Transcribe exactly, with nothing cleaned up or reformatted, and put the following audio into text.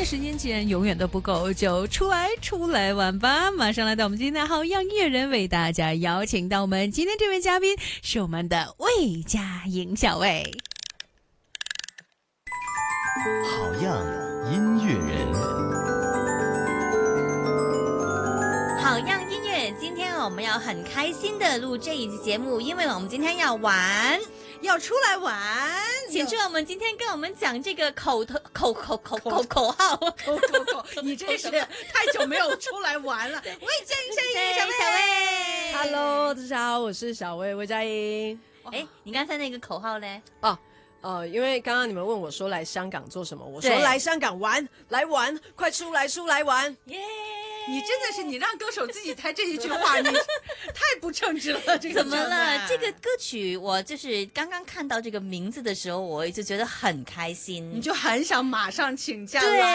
时间既然永远都不够，就出来出来玩吧！马上来到我们今天的好样音乐人，为大家邀请到我们今天这位嘉宾是我们的魏佳莹小魏。 好样音乐人， 好样音乐，今天我们要很开心的录这一期节目，因为我们今天要玩， 要出来玩。 请出我们今天跟我们讲这个口头口口口口口号， 口口口，你真是太久没有出来玩了。魏佳莹小魏， 小魏 ，Hello， 大家好，我是小魏魏佳莹。 哎，你刚才那个口号呢？ 哦。呃，因为刚刚你们问我说来香港做什么，我说对来香港玩，来玩，快出来出来玩， 耶！ 你真的是你让歌手自己猜这一句话，你太不称职了。这个怎么了？这个歌曲我就是刚刚看到这个名字的时候，我就觉得很开心， 你就很想马上请假对来。